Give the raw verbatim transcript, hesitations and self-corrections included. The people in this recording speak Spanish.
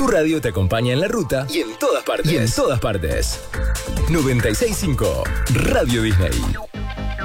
Tu radio te acompaña en la ruta y en todas partes. Y en todas partes. noventa y seis punto cinco Radio Disney.